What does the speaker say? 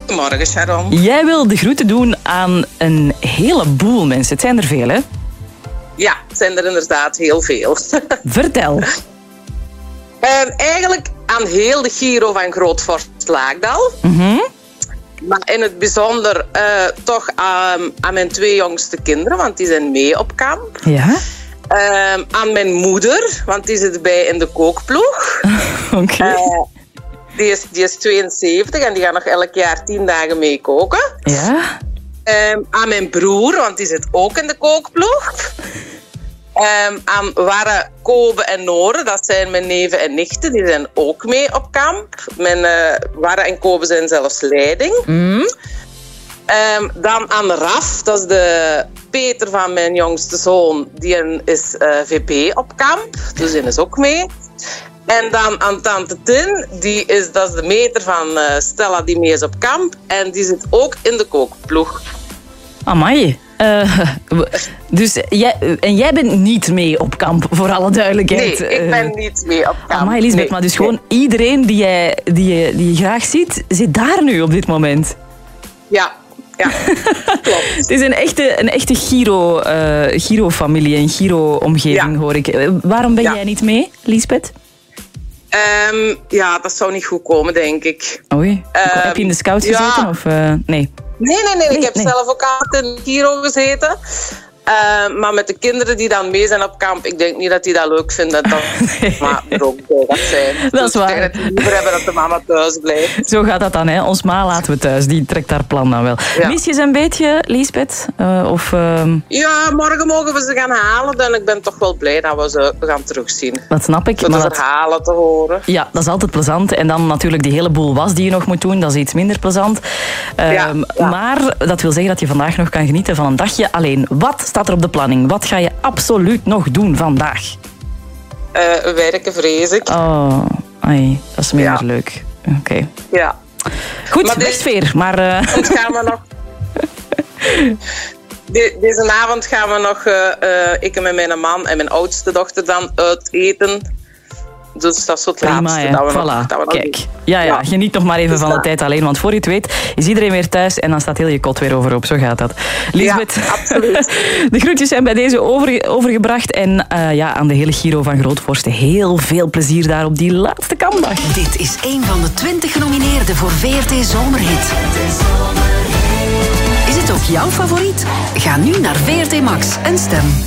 Goedemorgen, Sharon. Jij wil de groeten doen aan een heleboel mensen. Het zijn er veel, hè? Ja, het zijn er inderdaad heel veel. Vertel. Eigenlijk aan heel de Giro van Grootvorst-Laakdal. Maar in het bijzonder toch aan mijn 2 jongste kinderen, want die zijn mee op kamp. Ja? Aan mijn moeder, want die zit bij in de kookploeg. Oké. Die is 72 en die gaat nog elk jaar 10 dagen mee koken. Ja? Aan mijn broer, want die zit ook in de kookploeg. Aan Warre, Kobe en Noren, dat zijn mijn neven en nichten, die zijn ook mee op kamp. Mijn Warre en Kobe zijn zelfs leiding. Dan aan Raf, dat is de Peter van mijn jongste zoon, die is VP op kamp, dus die is ook mee. En dan aan Tante Tin, dat is de meter van Stella die mee is op kamp. En die zit ook in de kookploeg. Amai. Dus jij bent niet mee op kamp, voor alle duidelijkheid. Nee, ik ben niet mee op kamp. Amai, Lisbeth, maar dus gewoon iedereen die je graag ziet, zit daar nu op dit moment. Ja, klopt. Het is een echte Giro-familie, een Giro-omgeving, hoor ik. Waarom ben jij niet mee, Lisbeth? Dat zou niet goed komen, denk ik. Oei. Heb je in de scout gezeten? Of, nee. Nee. Ik heb zelf ook altijd in Giro gezeten. Maar met de kinderen die dan mee zijn op kamp, ik denk niet dat die dat leuk vinden. Maar er ook bij dat zijn. Dat is waar. Ik denk dat die liever hebben dat de mama thuis blijft. Zo gaat dat dan, hè. Ons ma laten we thuis. Die trekt haar plan dan wel. Ja. Mis je ze een beetje, Lisbeth? Ja, morgen mogen we ze gaan halen. En ik ben toch wel blij dat we ze gaan terugzien. Dat snap ik. Voor de verhalen te horen. Ja, dat is altijd plezant. En dan natuurlijk die heleboel was die je nog moet doen. Dat is iets minder plezant. Maar dat wil zeggen dat je vandaag nog kan genieten van een dagje alleen. Wat staat er op de planning? Wat ga je absoluut nog doen vandaag? Werken, vrees ik. Oh, ai, dat is minder leuk. Oké. Ja. Goed, maar sfeer. Maar gaan we nog... Deze avond gaan we nog, ik met mijn man en mijn oudste dochter dan uit eten. Dus dat is het laatste dat we nog kijk. Ja, geniet nog maar even dus van de tijd alleen. Want voor je het weet is iedereen weer thuis en dan staat heel je kot weer overhoop. Zo gaat dat. Lisbeth, ja, absoluut. De groetjes zijn bij deze overgebracht. En aan de hele Giro van Grootvorst heel veel plezier daar op die laatste kampdag. Dit is een van de 20 genomineerden voor VRT Zomerhit. Is het ook jouw favoriet? Ga nu naar VRT Max en stem.